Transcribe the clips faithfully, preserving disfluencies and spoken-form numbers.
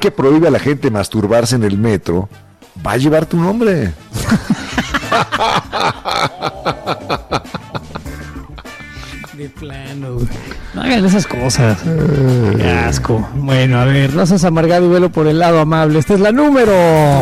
que prohíbe a la gente masturbarse en el metro va a llevar tu nombre. De plano, güey. No hagan esas cosas. Qué asco. Bueno, a ver, no seas amargado y velo por el lado amable. Esta es la número.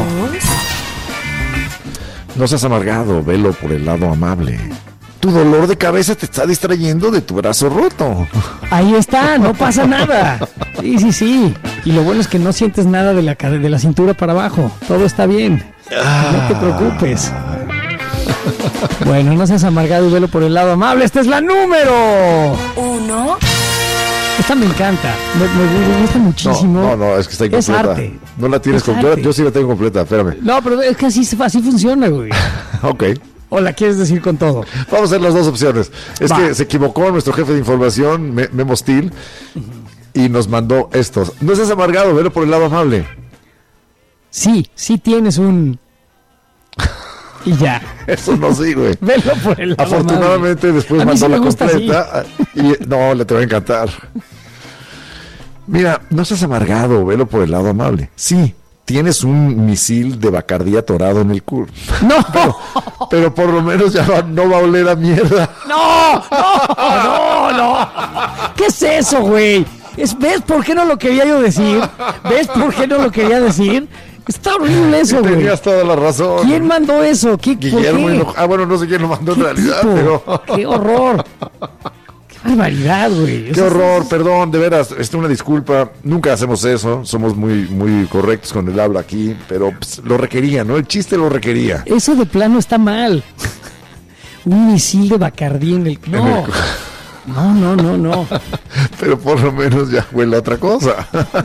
No seas amargado, velo por el lado amable. Tu dolor de cabeza te está distrayendo de tu brazo roto. Ahí está, no pasa nada. Sí, sí, sí. Y lo bueno es que no sientes nada de la, de la cintura para abajo. Todo está bien. No te preocupes. Bueno, no seas amargado y velo por el lado amable. Esta es la número uno. Esta me encanta. Me, me, me gusta muchísimo. No, no, no, es que está incompleta. Es arte. No la tienes completa. Yo, yo sí la tengo completa, espérame. No, pero es que así, así funciona, güey. Ok. ¿O la quieres decir con todo? Vamos a hacer las dos opciones. Es Va. que se equivocó nuestro jefe de información, Memo Steel, y nos mandó estos. No seas amargado, velo por el lado amable. Sí, sí tienes un... Y ya. Eso no sí, güey. Velo por el lado Afortunadamente amable. después A mí mandó sí me la gusta completa. Y, no, le te va a encantar. Mira, no seas amargado, velo por el lado amable. Sí, tienes un misil de Bacardí atorado en el culo. ¡No! Pero, pero por lo menos ya va, no va a oler a mierda. ¡No! ¡No! ¡No! ¡No! ¿Qué es eso, güey? Es, ¿ves por qué no lo quería yo decir? ¿Ves por qué no lo quería decir? Está horrible eso, güey. Tenías toda la razón. ¿Quién mandó eso? ¿Qué, Guillermo ¿por qué? Hinojo- Ah, bueno, no sé quién lo mandó en ¿Qué realidad, tipo? pero... ¡Qué horror! ¡Qué barbaridad, güey! Qué horror, perdón, de veras, es una disculpa, nunca hacemos eso, somos muy muy correctos con el habla aquí, pero pues, lo requería, ¿no? El chiste lo requería. Eso de plano está mal. Un misil de Bacardí en el... No, En el cu- no, no, no, no. Pero por lo menos ya huele a otra cosa.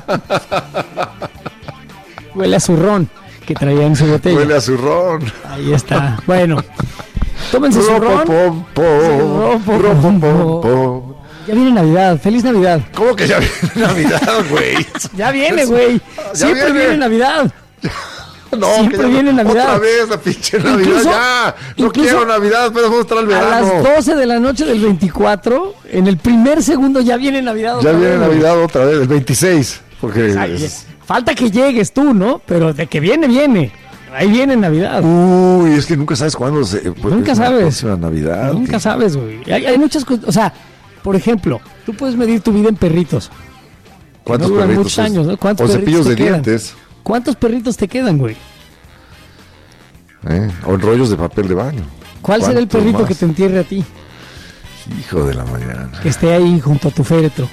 Huele a zurrón que traía en su botella. Huele a zurrón. Ahí está. Bueno, tómense su ron. Ropopom, pom, ropopom, pom. Ya viene Navidad. ¡Feliz Navidad! ¿Cómo que ya viene Navidad, güey? Ya viene, güey. Ya Siempre viene. viene Navidad. No, Siempre que ya- viene Navidad. Otra vez la pinche Navidad, Incluso- ya. No incluso quiero Navidad, pero vamos a estar al A verano. las doce de la noche del veinticuatro, en el primer segundo ya viene Navidad. Ya otra viene vez, güey. Navidad otra vez, el veintiséis. Porque Ay, es- falta que llegues tú, ¿no? Pero de que viene, viene. Ahí viene Navidad. Uy, es que nunca sabes cuándo se, pues, Nunca es la sabes. próxima Navidad. Nunca que- sabes, güey. Hay, hay muchas cosas. O sea, por ejemplo, tú puedes medir tu vida en perritos. ¿Cuántos no duran perritos? muchos años, ¿no? ¿Cuántos O perritos cepillos te de quedan? dientes. ¿Cuántos perritos te quedan, güey? ¿eh? O en rollos de papel de baño. ¿Cuál será el ¿Cuántos perrito más? que te entierre a ti? Hijo de la mañana. Que esté ahí junto a tu féretro.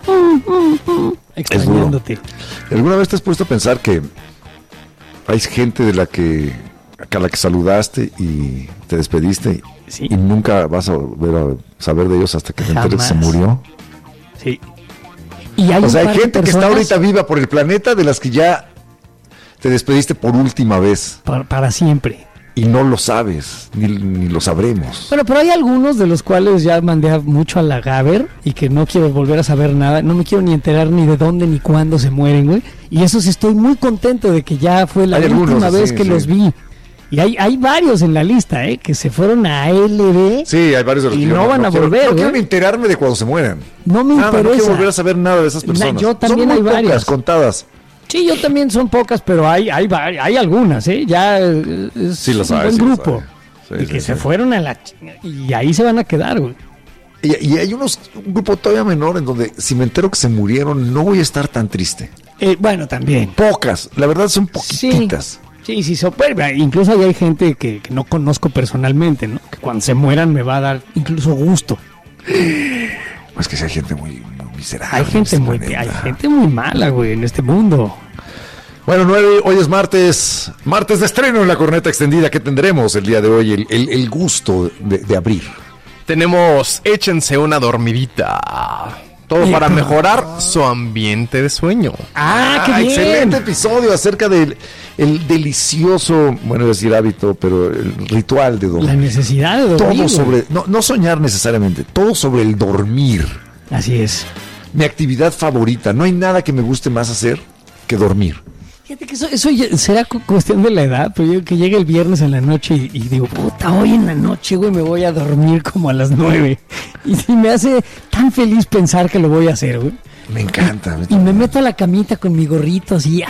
Extrañándote. ¿Alguna vez te has puesto a pensar que hay gente de la que a la que saludaste y te despediste Sí. y nunca vas a volver a saber de ellos hasta que te enteres que se Jamás. murió? Sí. Y hay O un sea, hay par de gente que está personas ahorita viva por el planeta de las que ya te despediste por última vez para, para siempre. y no lo sabes, ni, ni lo sabremos. Bueno, pero hay algunos de los cuales ya mandé a- mucho a la Gaber y que no quiero volver a saber nada. No me quiero ni enterar ni de dónde ni cuándo se mueren, güey. Y eso sí estoy muy contento de que ya fue la Hay última algunos, vez sí, que sí. los vi. Y hay, hay varios en la lista, ¿eh? Que se fueron a L B. Sí, hay varios de los Y que yo no van a quiero- volver, No ¿eh? quiero ni enterarme de cuando se mueran. No me Nada, no interesa. quiero volver a saber nada de esas personas. yo también Son muy hay varias. pocas, contadas. Sí, yo también son pocas, pero hay hay, vari- hay algunas, ¿eh? Ya eh, es Sí las un hay, buen sí las grupo. hay. Sí, y sí, que sí. se fueron a la... ch- Y ahí se van a quedar, güey. Y, y hay unos, un grupo todavía menor en donde si me entero que se murieron no voy a estar tan triste. Eh, bueno, también. Pocas, la verdad son poquititas. Sí, sí, so- pues, incluso ahí hay gente que, que no conozco personalmente, ¿no? Que cuando se mueran me va a dar incluso gusto. Es que sí hay gente muy, muy miserable. Hay en gente este muy, planeta. hay gente muy mala, güey, en este mundo. Bueno, nueve, hoy es martes, martes de estreno en la corneta extendida que tendremos el día de hoy, el, el, el gusto de, de abrir. Tenemos Échense una dormidita. Todo para mejorar su ambiente de sueño. ¡Ah, qué Ah, bien! excelente episodio acerca del el delicioso, bueno, decir hábito, pero el ritual de dormir. La necesidad de dormir. Todo güey. sobre, no, no soñar necesariamente, todo sobre el dormir. Así es. Mi actividad favorita, no hay nada que me guste más hacer que dormir. Fíjate que eso, eso ya será cu- cuestión de la edad, pero yo que llegue el viernes en la noche y, y digo, puta, hoy en la noche, güey, me voy a dormir como a las nueve. Y, y me hace tan feliz pensar que lo voy a hacer, güey. Me encanta. Y me meto a la camita con mi gorrito así,